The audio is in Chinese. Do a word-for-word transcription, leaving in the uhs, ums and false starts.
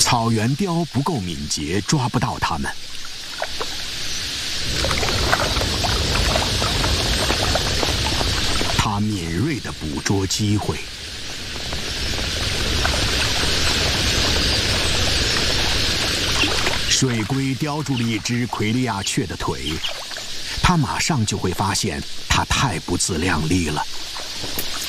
草原雕不够敏捷，抓不到它们。它敏锐地捕捉机会。水龟叼住了一只奎利亚雀的腿，它马上就会发现它太不自量力了。